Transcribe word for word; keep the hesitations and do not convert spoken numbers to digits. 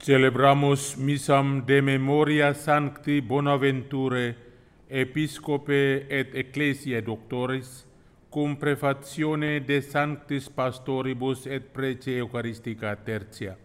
Celebramus missam de memoria sancti Bonaventure, episcope et ecclesiae doctoris, cum prefatione de sanctis pastoribus et prece eucharistica tertia.